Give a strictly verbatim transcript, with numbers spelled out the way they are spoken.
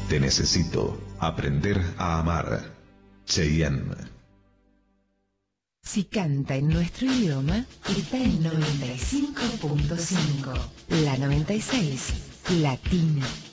Te necesito. Aprender a amar. Cheyenne. Si canta en nuestro idioma, está en noventa y cinco punto cinco. La noventa y seis, Latina.